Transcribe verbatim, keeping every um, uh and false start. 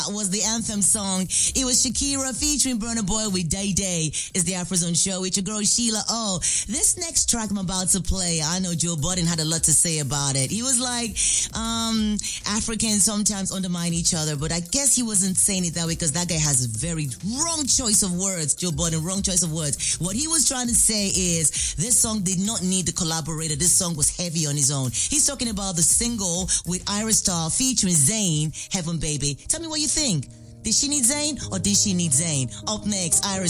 Was the anthem song. It was Shakira featuring Burna Boy with Day Day. It's the Afrozone Show with your girl Sheila. Oh, this next track I'm about to play, I know Joe Budden had a lot to say about it. He was like, um, Africans sometimes undermine each other, but I guess he wasn't saying it that way because that guy has a very wrong choice of words. Joe Budden, wrong choice of words. What he was trying to say is this song did not need the collaborator. This song was heavy on his own. He's talking about the single with Iris Star featuring Zayn, Heaven Baby. Tell me what you think. Did she need Zayn or did she need Zayn? Up next, Iris